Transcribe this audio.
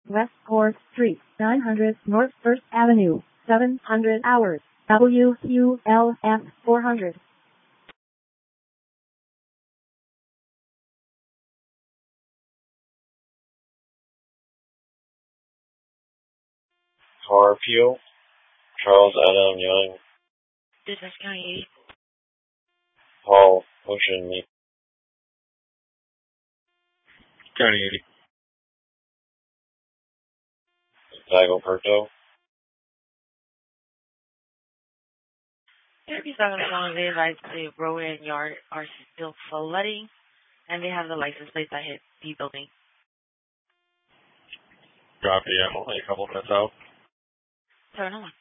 West 4th Street, 900 North 1st Avenue, 700 hours, WQLF 400. Car Fuel, Charles Adam Young, Business County 8. Paul Ocean Meek, County 80. Dagoberto, 37 long they advise the road and yard are still flooding, and they have the license plates that hit the building. Copy, I'm only a couple minutes out. 701.